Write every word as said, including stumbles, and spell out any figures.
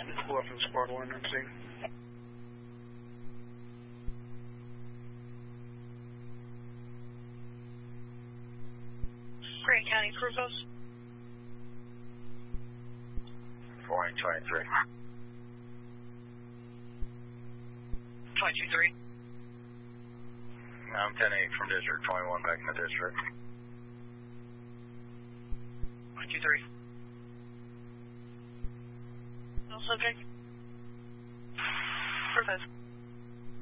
Pull up from squad one and see. Grant County Crew Post. four eight twenty-three. twenty-two three. I'm ten eight from District twenty-one back in the district. twenty-two three. No subject. Crew Post.